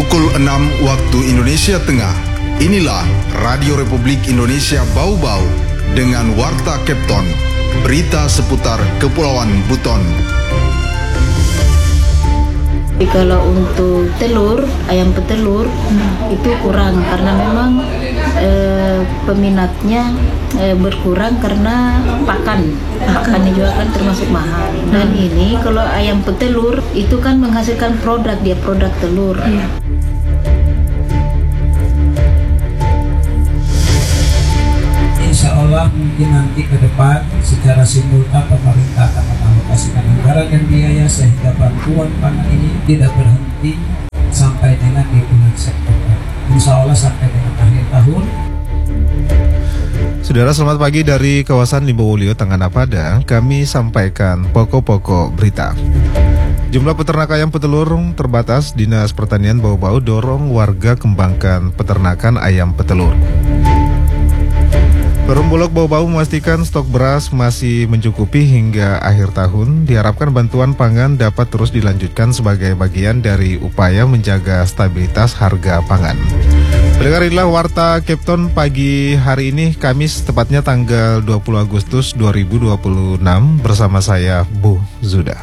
Pukul 6 waktu Indonesia Tengah. Inilah Radio Republik Indonesia Bau-Bau dengan Warta Kepton, berita seputar Kepulauan Buton. Kalau untuk telur, ayam petelur itu kurang karena memang peminatnya berkurang karena pakannya juga kan termasuk mahal. Dan ini kalau ayam petelur itu kan menghasilkan produk telur. Insya Allah mungkin nanti ke depan secara simultan pemerintah akan mengalokasikan anggaran dan biaya sehingga bantuan pangan ini tidak berhenti sampai dengan di bulan September. Insya Allah sampai dengan akhir tahun. Saudara, selamat pagi dari kawasan Limbowolio, Tanganapada. Kami sampaikan pokok-pokok berita. Jumlah peternak ayam petelur terbatas. Dinas Pertanian Bau-Bau dorong warga kembangkan peternakan ayam petelur. Perum Bulog Bau-Bau memastikan stok beras masih mencukupi hingga akhir tahun. Diharapkan bantuan pangan dapat terus dilanjutkan sebagai bagian dari upaya menjaga stabilitas harga pangan. Pendengar, inilah Warta Kepton pagi hari ini, Kamis, tepatnya tanggal 20 Agustus 2026, bersama saya, Bu Zuda.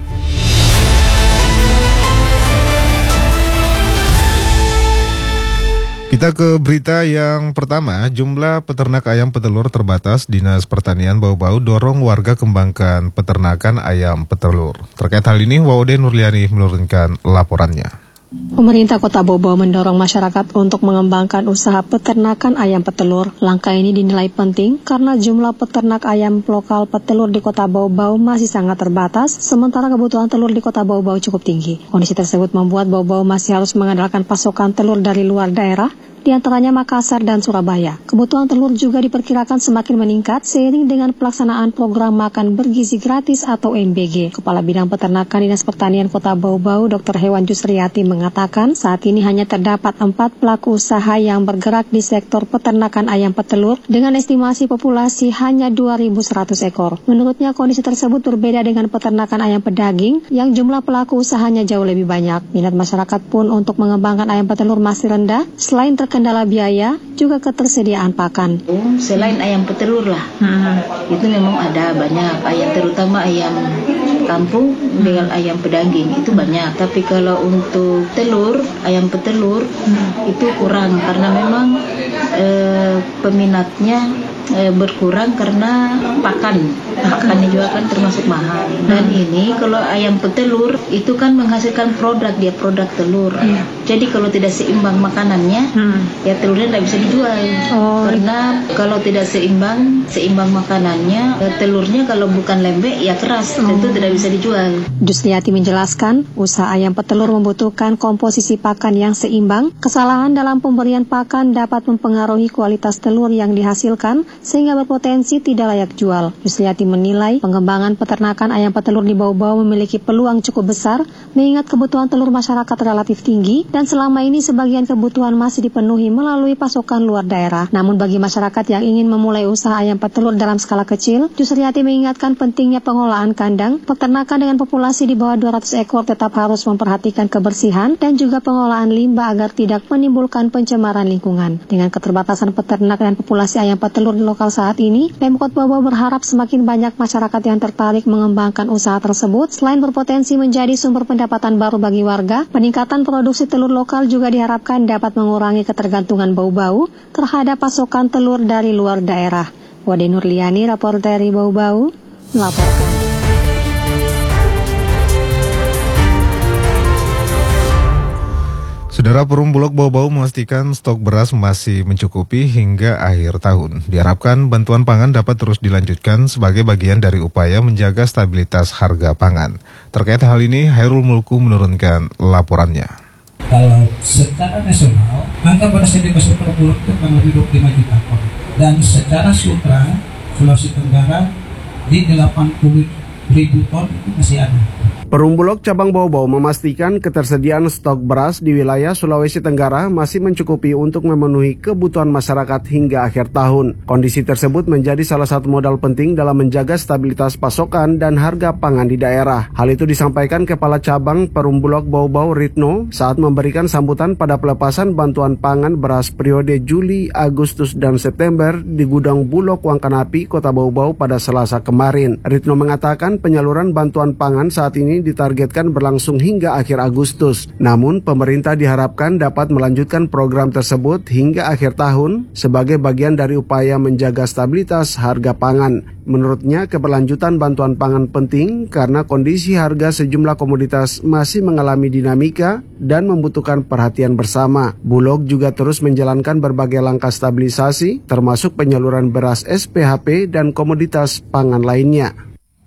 Kita ke berita yang pertama. Jumlah peternak ayam petelur terbatas. Dinas Pertanian Bau-Bau dorong warga kembangkan peternakan ayam petelur. Terkait hal ini, Waude Nurliani menurunkan laporannya. Pemerintah Kota Bau-Bau mendorong masyarakat untuk mengembangkan usaha peternakan ayam petelur. Langkah ini dinilai penting karena jumlah peternak ayam lokal petelur di Kota Bau-Bau masih sangat terbatas, sementara kebutuhan telur di Kota Bau-Bau cukup tinggi. Kondisi tersebut membuat Bau-Bau masih harus mengandalkan pasokan telur dari luar daerah, di antaranya Makassar dan Surabaya. Kebutuhan telur juga diperkirakan semakin meningkat seiring dengan pelaksanaan program makan bergizi gratis atau MBG. Kepala Bidang Peternakan Dinas Pertanian Kota Bau-Bau, Dr. Hewan Jusriati mengatakan saat ini hanya terdapat 4 pelaku usaha yang bergerak di sektor peternakan ayam petelur dengan estimasi populasi hanya 2.100 ekor. Menurutnya kondisi tersebut berbeda dengan peternakan ayam pedaging yang jumlah pelaku usahanya jauh lebih banyak. Minat masyarakat pun untuk mengembangkan ayam petelur masih rendah, selain kendala biaya, juga ketersediaan pakan. Selain ayam petelur lah, itu memang ada banyak ayam, terutama ayam kampung dengan ayam pedaging itu banyak. Tapi kalau untuk telur, ayam petelur itu kurang karena memang peminatnya berkurang karena pakannya juga kan termasuk mahal. Dan ini kalau ayam petelur itu kan menghasilkan produk telur. Jadi kalau tidak seimbang makanannya, ya telurnya tidak bisa dijual. Karena kalau tidak seimbang makanannya, telurnya kalau bukan lembek ya keras, tentu tidak bisa dijual. Jusriati menjelaskan, usaha ayam petelur membutuhkan komposisi pakan yang seimbang. Kesalahan dalam pemberian pakan dapat mempengaruhi kualitas telur yang dihasilkan, sehingga berpotensi tidak layak jual. Jusriati menilai pengembangan peternakan ayam petelur di Bau-Bau memiliki peluang cukup besar, mengingat kebutuhan telur masyarakat relatif tinggi, dan selama ini sebagian kebutuhan masih dipenuhi melalui pasokan luar daerah. Namun bagi masyarakat yang ingin memulai usaha ayam petelur dalam skala kecil, Jusriati mengingatkan pentingnya pengolahan kandang. Peternakan dengan populasi di bawah 200 ekor tetap harus memperhatikan kebersihan dan juga pengolahan limbah agar tidak menimbulkan pencemaran lingkungan. Dengan keterbatasan peternak dan populasi ayam petelur di lokal saat ini, Pemkot Bau-Bau berharap semakin banyak masyarakat yang tertarik mengembangkan usaha tersebut. Selain berpotensi menjadi sumber pendapatan baru bagi warga, peningkatan produksi telur lokal juga diharapkan dapat mengurangi ketergantungan Bau-Bau terhadap pasokan telur dari luar daerah. Wade Nurliani, reporter dari Bau-Bau, melaporkan. Saudara, Perum Bulog Bau-Bau memastikan stok beras masih mencukupi hingga akhir tahun. Diharapkan bantuan pangan dapat terus dilanjutkan sebagai bagian dari upaya menjaga stabilitas harga pangan. Terkait hal ini, Hairul Mulku menurunkan laporannya. Kalau secara nasional, angka beras yang dimasuk Perum Bulog itu kurang lebih 25 juta ton. Dan secara Sulawesi Tenggara di 80.000 ton itu masih ada. Perum Bulog Cabang Bau-Bau memastikan ketersediaan stok beras di wilayah Sulawesi Tenggara masih mencukupi untuk memenuhi kebutuhan masyarakat hingga akhir tahun. Kondisi tersebut menjadi salah satu modal penting dalam menjaga stabilitas pasokan dan harga pangan di daerah. Hal itu disampaikan Kepala Cabang Perum Bulog Bau-Bau Ritno saat memberikan sambutan pada pelepasan bantuan pangan beras periode Juli, Agustus, dan September di gudang Bulog Wangkanapi, Kota Bau-Bau pada Selasa kemarin. Ritno mengatakan penyaluran bantuan pangan saat ini ditargetkan berlangsung hingga akhir Agustus. Namun, pemerintah diharapkan dapat melanjutkan program tersebut hingga akhir tahun sebagai bagian dari upaya menjaga stabilitas harga pangan. Menurutnya, keberlanjutan bantuan pangan penting karena kondisi harga sejumlah komoditas masih mengalami dinamika dan membutuhkan perhatian bersama. Bulog juga terus menjalankan berbagai langkah stabilisasi, termasuk penyaluran beras SPHP dan komoditas pangan lainnya.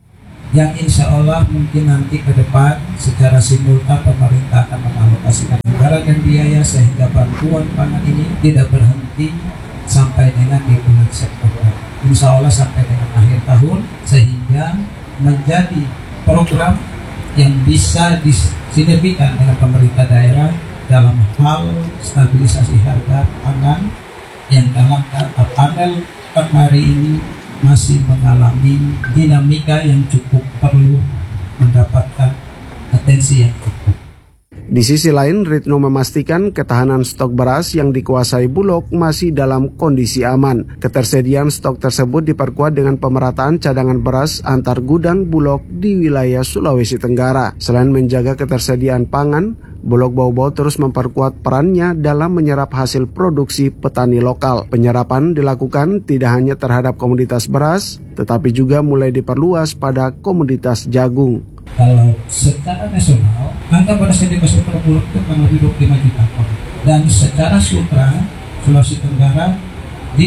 Yang insya Allah mungkin nanti ke depan secara simultan pemerintah akan mengalokasikan anggaran dan biaya sehingga bantuan pangan ini tidak berhenti sampai dengan di bulan September. Insya Allah sampai dengan akhir tahun sehingga menjadi program yang bisa disinergikan dengan pemerintah daerah dalam hal stabilisasi harga pangan yang dalam panel hari ini masih mengalami dinamika yang cukup perlu mendapatkan atensi yang cukup. Di sisi lain, Ritno memastikan ketahanan stok beras yang dikuasai Bulog masih dalam kondisi aman. Ketersediaan stok tersebut diperkuat dengan pemerataan cadangan beras antar gudang Bulog di wilayah Sulawesi Tenggara. Selain menjaga ketersediaan pangan, Bulog Bau-Bau terus memperkuat perannya dalam menyerap hasil produksi petani lokal. Penyerapan dilakukan tidak hanya terhadap komoditas beras, tetapi juga mulai diperluas pada komoditas jagung. Kalau secara nasional, angka beras yang dikonsumsi per Bulog itu kurang lebih 25 juta ton. Dan secara Sutra, Sulawesi Tenggara di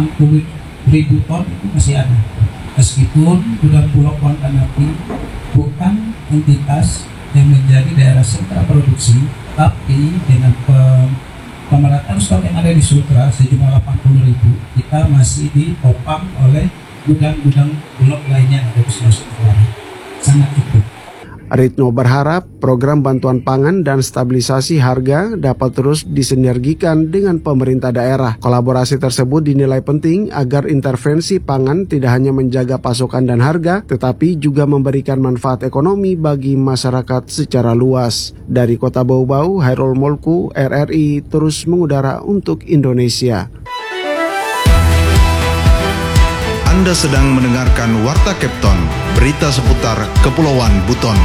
80.000 ton itu masih ada. Meskipun gudang Bulog Wangkanapi bukan entitas yang menjadi daerah sentra produksi, tapi dengan pemerataan stok yang ada di Sutra sejumlah 80.000, kita masih ditopang oleh gudang-gudang Bulog lainnya yang ada di Sulawesi Tenggara. Sangat cukup. Ritno berharap program bantuan pangan dan stabilisasi harga dapat terus disinergikan dengan pemerintah daerah. Kolaborasi tersebut dinilai penting agar intervensi pangan tidak hanya menjaga pasokan dan harga, tetapi juga memberikan manfaat ekonomi bagi masyarakat secara luas. Dari Kota Bau-Bau, Hairul Molku, RRI terus mengudara untuk Indonesia. Anda sedang mendengarkan Warta Kepton, berita seputar Kepulauan Buton.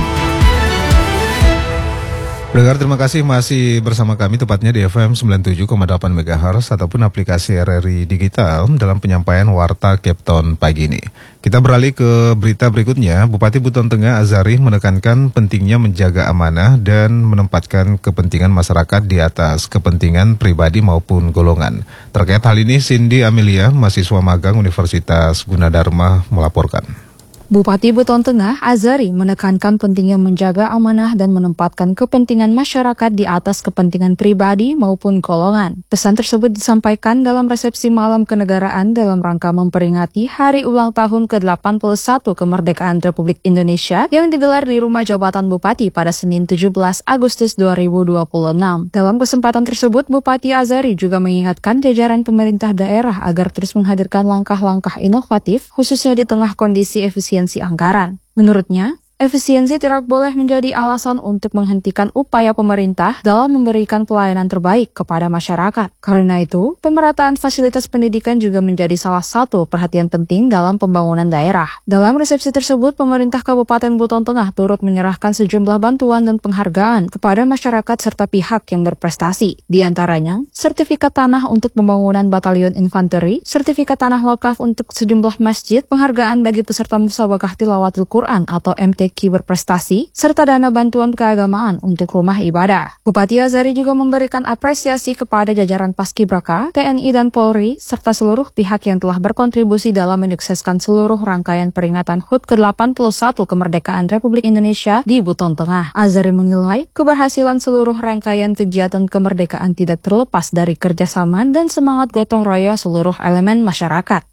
Pendengar, terima kasih masih bersama kami tepatnya di FM 97,8 MHz ataupun aplikasi RRI Digital dalam penyampaian Warta Kepton pagi ini. Kita beralih ke berita berikutnya. Bupati Buton Tengah Azari menekankan pentingnya menjaga amanah dan menempatkan kepentingan masyarakat di atas kepentingan pribadi maupun golongan. Terkait hal ini, Cindy Amelia, mahasiswa magang Universitas Gunadarma melaporkan. Bupati Buton Tengah Azari menekankan pentingnya menjaga amanah dan menempatkan kepentingan masyarakat di atas kepentingan pribadi maupun golongan. Pesan tersebut disampaikan dalam resepsi malam kenegaraan dalam rangka memperingati Hari Ulang Tahun ke-81 Kemerdekaan Republik Indonesia yang digelar di Rumah Jabatan Bupati pada Senin 17 Agustus 2026. Dalam kesempatan tersebut, Bupati Azari juga mengingatkan jajaran pemerintah daerah agar terus menghadirkan langkah-langkah inovatif khususnya di tengah kondisi efisiensi anggaran. Menurutnya, efisiensi tidak boleh menjadi alasan untuk menghentikan upaya pemerintah dalam memberikan pelayanan terbaik kepada masyarakat. Karena itu, pemerataan fasilitas pendidikan juga menjadi salah satu perhatian penting dalam pembangunan daerah. Dalam resepsi tersebut, pemerintah Kabupaten Buton Tengah turut menyerahkan sejumlah bantuan dan penghargaan kepada masyarakat serta pihak yang berprestasi. Di antaranya, sertifikat tanah untuk pembangunan batalion infanteri, sertifikat tanah wakaf untuk sejumlah masjid, penghargaan bagi peserta musabaqah tilawatul Quran atau MTQ berprestasi, serta dana bantuan keagamaan untuk rumah ibadah. Bupati Azari juga memberikan apresiasi kepada jajaran Paskibraka, TNI dan Polri, serta seluruh pihak yang telah berkontribusi dalam menyukseskan seluruh rangkaian peringatan HUT ke-81 Kemerdekaan Republik Indonesia di Buton Tengah. Azari menilai keberhasilan seluruh rangkaian kegiatan kemerdekaan tidak terlepas dari kerjasama dan semangat gotong royong seluruh elemen masyarakat.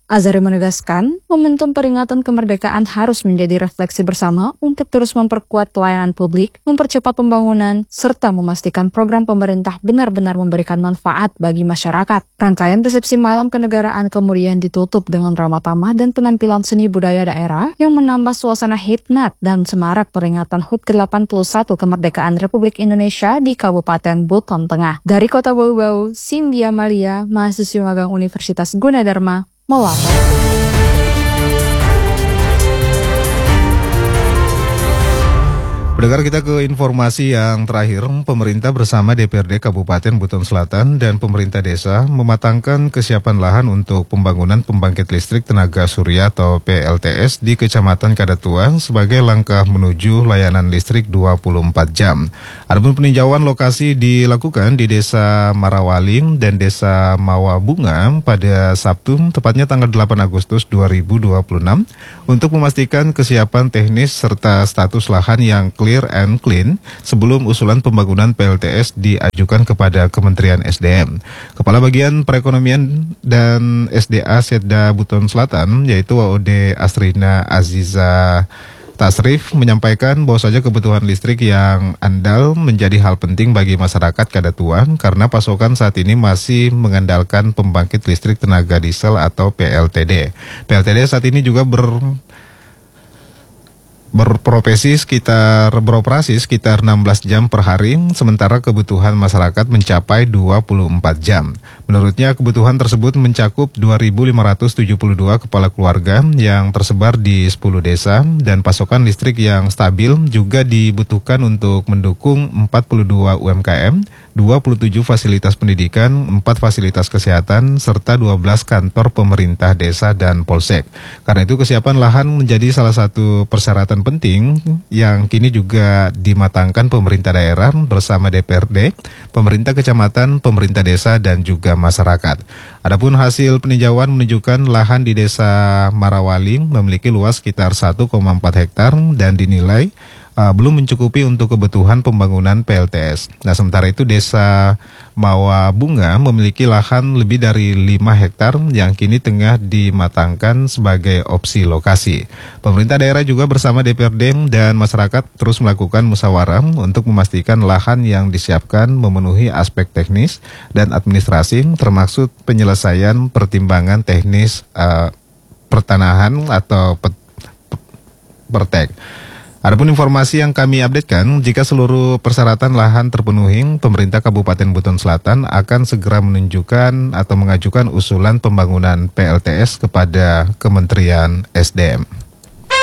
Azari menegaskan, momentum peringatan kemerdekaan harus menjadi refleksi bersama untuk terus memperkuat pelayanan publik, mempercepat pembangunan, serta memastikan program pemerintah benar-benar memberikan manfaat bagi masyarakat. Rangkaian resepsi malam kenegaraan kemudian ditutup dengan drama tamah dan penampilan seni budaya daerah yang menambah suasana hikmat dan semarak peringatan HUT ke-81 kemerdekaan Republik Indonesia di Kabupaten Buton Tengah. Dari Kota Bau-Bau, Cynthia Malia, mahasiswi magang Universitas Gunadarma, melapor. Pendengar, kita ke informasi yang terakhir. Pemerintah bersama DPRD Kabupaten Buton Selatan dan pemerintah desa mematangkan kesiapan lahan untuk pembangunan pembangkit listrik tenaga surya atau PLTS di Kecamatan Kadatuan sebagai langkah menuju layanan listrik 24 jam. Adapun peninjauan lokasi dilakukan di Desa Marawaling dan Desa Mawabunga pada Sabtu, tepatnya tanggal 8 Agustus 2026, untuk memastikan kesiapan teknis serta status lahan yang clear and clean sebelum usulan pembangunan PLTS diajukan kepada Kementerian SDM. Kepala Bagian Perekonomian dan SDA Setda Buton Selatan, yaitu WOD Asrina Aziza Tasrif, menyampaikan bahwa saja kebutuhan listrik yang andal menjadi hal penting bagi masyarakat Kadatuan karena pasokan saat ini masih mengandalkan pembangkit listrik tenaga diesel atau PLTD. PLTD saat ini juga beroperasi sekitar 16 jam per hari, sementara kebutuhan masyarakat mencapai 24 jam. Menurutnya, kebutuhan tersebut mencakup 2.572 kepala keluarga yang tersebar di 10 desa, dan pasokan listrik yang stabil juga dibutuhkan untuk mendukung 42 UMKM, 27 fasilitas pendidikan, 4 fasilitas kesehatan, serta 12 kantor pemerintah desa dan polsek. Karena itu, kesiapan lahan menjadi salah satu persyaratan penting yang kini juga dimatangkan pemerintah daerah bersama DPRD, pemerintah kecamatan, pemerintah desa, dan juga masyarakat. Adapun hasil peninjauan menunjukkan lahan di Desa Marawaling memiliki luas sekitar 1,4 hektar dan dinilai belum mencukupi untuk kebutuhan pembangunan PLTS. Nah, sementara itu Desa Mawabunga memiliki lahan lebih dari 5 hektar yang kini tengah dimatangkan sebagai opsi lokasi. Pemerintah daerah juga bersama DPRD dan masyarakat terus melakukan musyawarah untuk memastikan lahan yang disiapkan memenuhi aspek teknis dan administrasi, termasuk penyelesaian pertimbangan teknis pertanahan atau pertek. Adapun informasi yang kami updatekan, jika seluruh persyaratan lahan terpenuhi, pemerintah Kabupaten Buton Selatan akan segera menunjukkan atau mengajukan usulan pembangunan PLTS kepada Kementerian SDM.